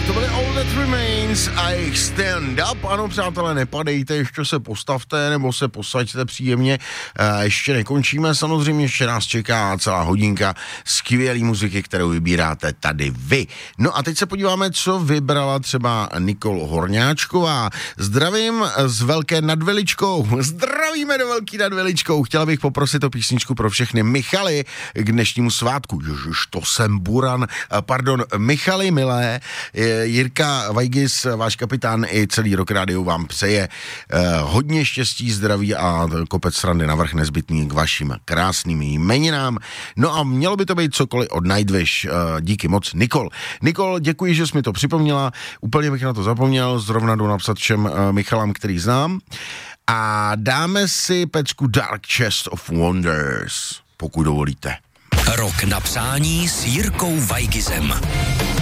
To byly All That Remains a jejich Stand Up. Ano, přátelé, nepadejte, ještě se postavte nebo se posaďte příjemně. Ještě nekončíme, samozřejmě ještě nás čeká celá hodinka skvělý muziky, kterou vybíráte tady vy. No a teď se podíváme, co vybrala třeba Nikol Horňáčková. Zdravím z Velké nad Veličkou. Zdravíme do Velký nad Veličkou. Chtěla bych poprosit o písničku pro všechny Michaly k dnešnímu svátku. Ježiš, to jsem buran. Pardon, Michaly milé, Jirka Vajgis, váš kapitán i celý Rock Radio vám přeje hodně štěstí, zdraví a kopec srandy navrch nezbytný k vašim krásným jmeninám. No a mělo by to být cokoliv od Nightwish. Díky moc, Nikol. Nikol, děkuji, že jsi mi to připomněla. Úplně bych na to zapomněl. Zrovna jdu napsat všem Michalám, který znám. A dáme si pecku Dark Chest of Wonders, pokud dovolíte. Rok na přání s Jirkou Vajgizem.